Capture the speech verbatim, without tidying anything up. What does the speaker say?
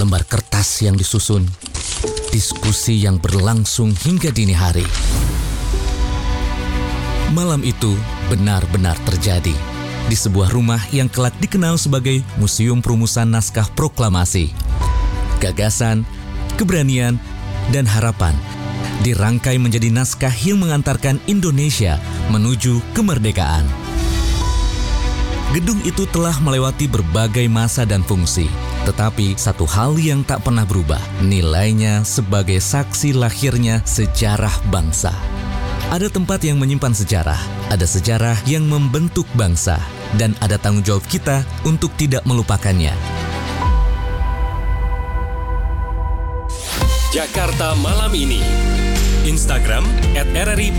lembar kertas yang disusun, diskusi yang berlangsung hingga dini hari. Malam itu benar-benar terjadi di sebuah rumah yang kelak dikenal sebagai Museum Perumusan Naskah Proklamasi. Gagasan, keberanian, dan harapan dirangkai menjadi naskah yang mengantarkan Indonesia menuju kemerdekaan. Gedung itu telah melewati berbagai masa dan fungsi, tetapi satu hal yang tak pernah berubah, nilainya sebagai saksi lahirnya sejarah bangsa. Ada tempat yang menyimpan sejarah, ada sejarah yang membentuk bangsa, dan ada tanggung jawab kita untuk tidak melupakannya. Jakarta Malam Ini. Instagram at r r i